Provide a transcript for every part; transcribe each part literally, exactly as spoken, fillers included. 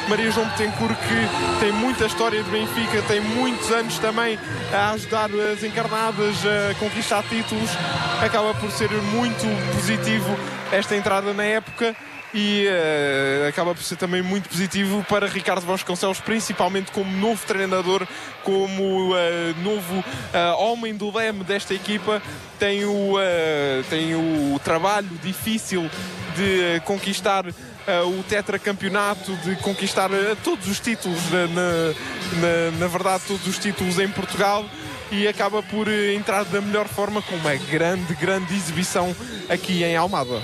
Maria João Betancourt, que tem muita história de Benfica, tem muitos anos também a ajudar as encarnadas a conquistar títulos. Acaba por ser muito positivo esta entrada na época. E uh, acaba por ser também muito positivo para Ricardo Vasconcelos, principalmente como novo treinador, como uh, novo uh, homem do leme desta equipa. Tem o, uh, tem o trabalho difícil de uh, conquistar uh, o tetracampeonato, de conquistar uh, todos os títulos, na, na, na verdade todos os títulos em Portugal, e acaba por uh, entrar da melhor forma com uma grande, grande exibição aqui em Almada.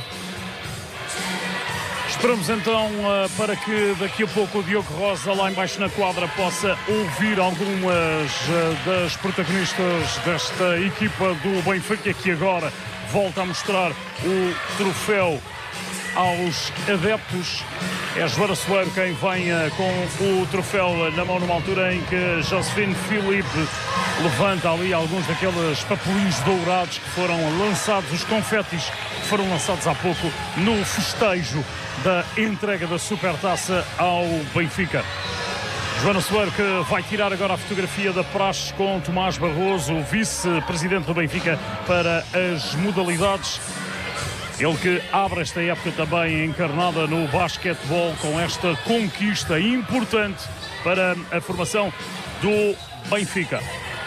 Esperamos então uh, para que daqui a pouco o Diogo Rosa lá embaixo na quadra possa ouvir algumas uh, das protagonistas desta equipa do Benfica, que agora volta a mostrar o troféu aos adeptos. É Joana Soeiro quem vem uh, com o troféu na mão, numa altura em que Josephine Philippe levanta ali alguns daqueles papelinhos dourados que foram lançados, os confetis que foram lançados há pouco no festejo da entrega da Supertaça ao Benfica. Joana Soeiro que vai tirar agora a fotografia da praxe com Tomás Barroso, o vice-presidente do Benfica, para as modalidades. Ele que abre esta época também encarnada no basquetebol com esta conquista importante para a formação do Benfica.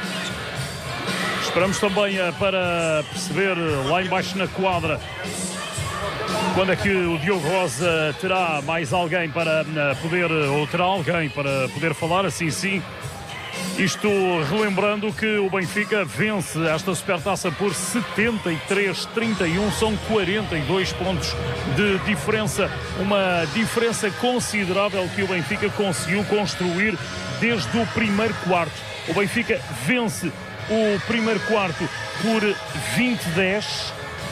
Esperamos também para perceber lá embaixo na quadra quando é que o Diogo Rosa terá mais alguém para poder, ou terá alguém para poder falar, assim sim. Isto relembrando que o Benfica vence esta Supertaça por setenta e três a trinta e um, são quarenta e dois pontos de diferença, uma diferença considerável que o Benfica conseguiu construir desde o primeiro quarto. O Benfica vence o primeiro quarto por vinte a dez,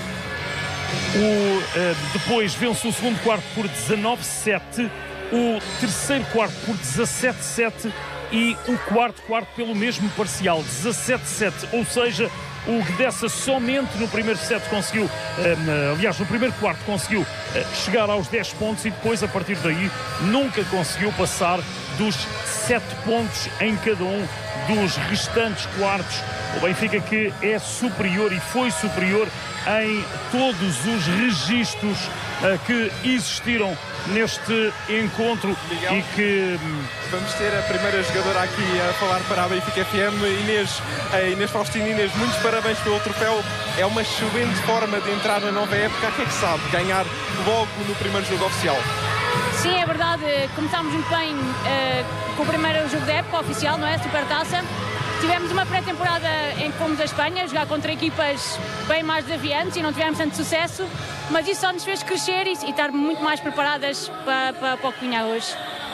o, uh, depois vence o segundo quarto por dezanove a sete, o terceiro quarto por dezassete a sete e o quarto quarto pelo mesmo parcial, dezassete a sete, ou seja, o Gdessa somente no primeiro set conseguiu, uh, aliás, no primeiro quarto conseguiu uh, chegar aos dez pontos e depois, a partir daí, nunca conseguiu passar dos sete pontos em cada um dos restantes quartos. O Benfica que é superior e foi superior em todos os registros uh, que existiram neste encontro. Miguel, e que vamos ter a primeira jogadora aqui a falar para a Benfica F M, Inês, a Inês Faustino. Inês, muitos parabéns pelo troféu, é uma excelente forma de entrar na nova época. O que é que sabe ganhar logo no primeiro jogo oficial? Sim, é verdade, começámos muito bem uh, com o primeiro jogo da época oficial, não é? Supertaça. Tivemos uma pré-temporada em que fomos à Espanha jogar contra equipas bem mais desafiantes e não tivemos tanto sucesso, mas isso só nos fez crescer e, e estar muito mais preparadas para, para, para o que vinha hoje.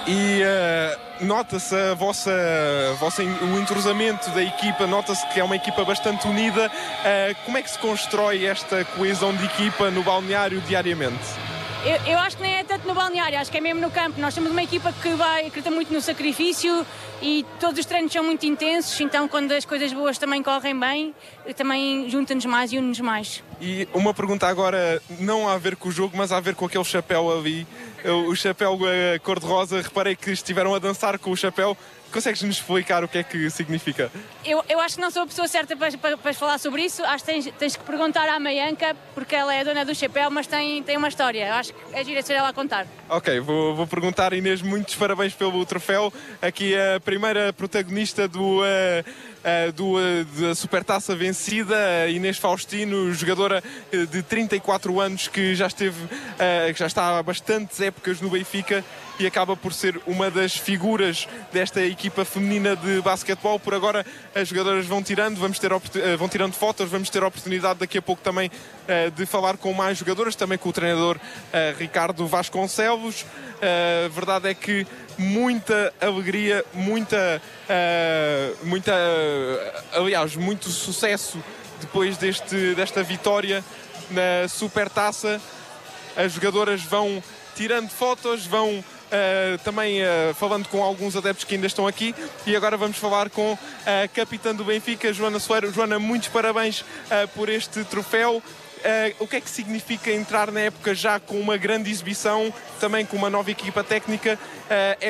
E uh, nota-se a vossa, a vossa, o entrosamento da equipa, nota-se que é uma equipa bastante unida. Uh, como é que se constrói esta coesão de equipa no balneário diariamente? Eu, eu acho que nem é tanto no balneário, acho que é mesmo no campo. Nós somos uma equipa que vai, acredita muito no sacrifício e todos os treinos são muito intensos, então quando as coisas boas também correm bem, também junta-nos mais e une-nos mais. E uma pergunta agora, não a ver com o jogo, mas a ver com aquele chapéu ali, o chapéu cor-de-rosa. Reparei que estiveram a dançar com o chapéu. Consegues-nos explicar o que é que significa? Eu, eu acho que não sou a pessoa certa para, para, para falar sobre isso. Acho que tens, tens que perguntar à Maianca, porque ela é a dona do chapéu, mas tem, tem uma história. Eu acho que é gira ser ela a contar. Ok, vou, vou perguntar. Inês, muitos parabéns pelo troféu. Aqui a primeira protagonista do, uh, uh, do, uh, da Supertaça vencida, a Inês Faustino, jogadora de trinta e quatro anos, que já esteve, uh, que já está há bastantes épocas no Benfica e acaba por ser uma das figuras desta equipa feminina de basquetebol. Por agora as jogadoras vão tirando, vamos ter, vão tirando fotos, vamos ter a oportunidade daqui a pouco também uh, de falar com mais jogadoras, também com o treinador uh, Ricardo Vasconcelos. A uh, verdade é que muita alegria, muita, uh, muita uh, aliás, muito sucesso depois deste, desta vitória na Supertaça. As jogadoras vão tirando fotos, vão Uh, também uh, falando com alguns adeptos que ainda estão aqui, e agora vamos falar com a capitã do Benfica, Joana Soeiro. Joana, muitos parabéns uh, por este troféu. Uh, o que é que significa entrar na época já com uma grande exibição, também com uma nova equipa técnica? Uh, é